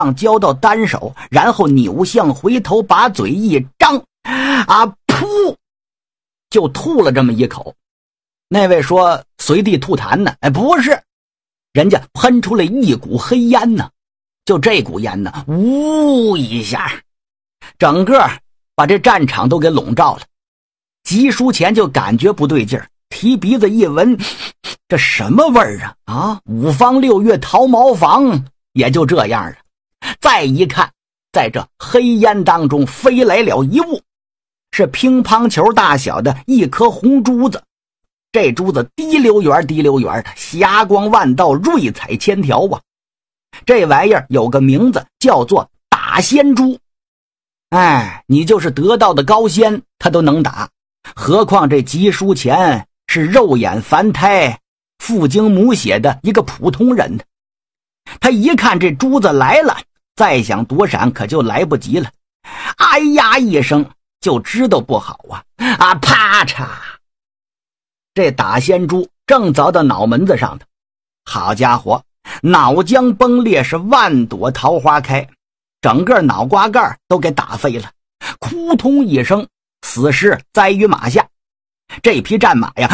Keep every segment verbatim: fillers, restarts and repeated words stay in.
交到单手，然后扭向回头，把嘴一张，啊噗，就吐了这么一口。那位说随地吐痰呢？哎，不是，人家喷出了一股黑烟呢。就这股烟呢，呜一下，整个把这战场都给笼罩了。吉书前就感觉不对劲儿，提鼻子一闻，这什么味儿啊？啊，五方六月桃茅房也就这样啊。再一看，在这黑烟当中飞来了一物，是乒乓球大小的一颗红珠子。这珠子滴溜圆滴溜圆的，霞光万道，瑞彩千条啊。这玩意儿有个名字，叫做打仙珠。哎，你就是得道的高仙，他都能打，何况这吉书前是肉眼凡胎、父精母血的一个普通人呢。他一看这珠子来了，再想躲闪可就来不及了。哎呀一声，就知道不好啊！啊，啪嚓！这打仙珠正凿到脑门子上的，好家伙，脑浆崩裂，是万朵桃花开，整个脑瓜盖都给打飞了，扑通一声，死尸栽于马下。这匹战马呀，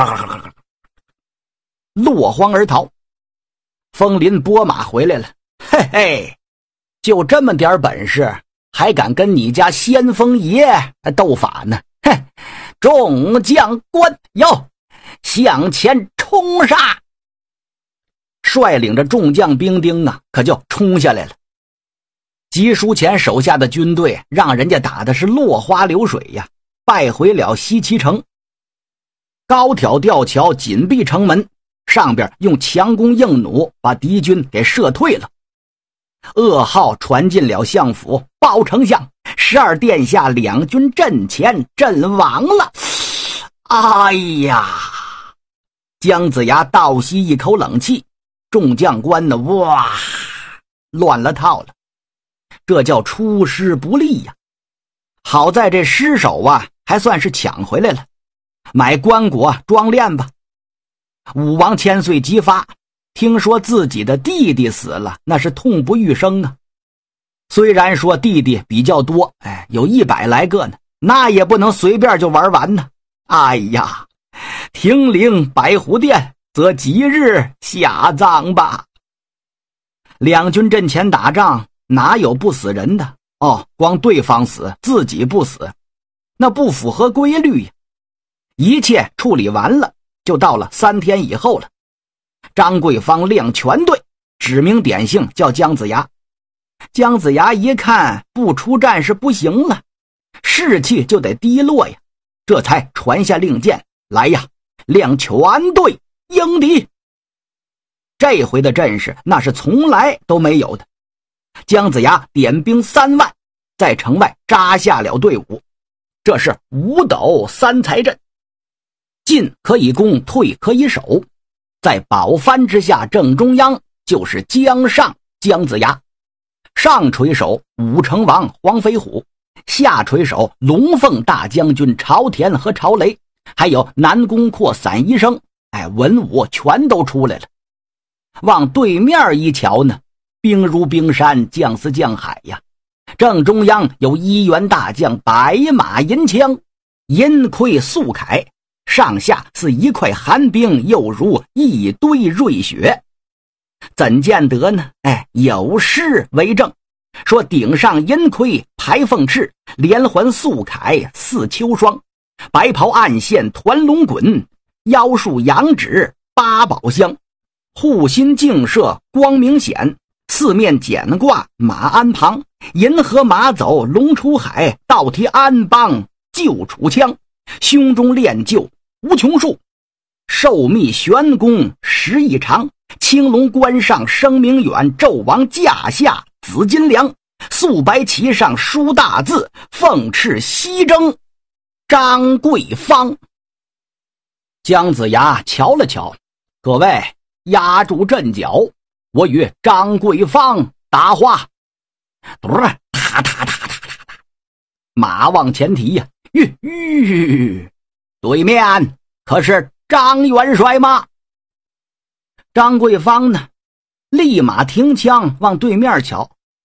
落荒而逃。风林拨马回来了，嘿嘿，就这么点本事，还敢跟你家先锋爷斗法呢？哼！众将官哟，向前冲杀！率领着众将兵丁啊，可就冲下来了。吉书前手下的军队让人家打的是落花流水呀，败回了西岐城。高挑吊桥紧闭城门，上边用强弓硬弩把敌军给射退了。噩耗传进了相府，报丞相，十二殿下两军阵前阵亡了。哎呀！姜子牙倒吸一口冷气，众将官呢，哇，乱了套了。这叫出师不利呀！好在这尸首啊，还算是抢回来了，买棺椁装殓吧。武王千岁急发，听说自己的弟弟死了，那是痛不欲生啊。虽然说弟弟比较多，哎，有一百来个呢，那也不能随便就玩完呢。哎呀，停灵白虎殿，则吉日下葬吧。两军阵前打仗，哪有不死人的？哦，光对方死，自己不死，那不符合规律呀。一切处理完了，就到了三天以后了。张桂芳亮全队，指名点姓叫姜子牙。姜子牙一看不出战是不行了，士气就得低落呀，这才传下令箭，来呀，亮全队迎敌。这回的阵势那是从来都没有的。姜子牙点兵三万，在城外扎下了队伍，这是五斗三才阵，进可以攻，退可以守。在宝幡之下正中央就是姜尚姜子牙，上垂手武成王黄飞虎，下垂手龙凤大将军朝田和朝雷，还有南宫阔散医生，哎，文武全都出来了。往对面一瞧呢，兵如冰山，将似将海呀。正中央有一员大将，白马银枪，银盔素铠，上下似一块寒冰，又如一堆瑞雪。怎见得呢？哎，有诗为证，说顶上银盔排凤翅，连环素铠似秋霜，白袍暗线团龙滚，腰束羊脂八宝香，护心镜射光明显，四面简挂马鞍旁，银河马走龙出海，倒提鞍帮救楚枪，胸中炼就无穷数，寿密玄功十亿长，青龙关上声名远，纣王驾下紫金梁，素白旗上书大字，凤翅西征张桂芳。姜子牙瞧了瞧，各位压住阵脚，我与张桂芳搭话。嘟儿，踏踏踏踏踏踏，马往前提呀，吁吁，对面可是张元帅吗？张桂芳呢，立马停枪往对面瞧，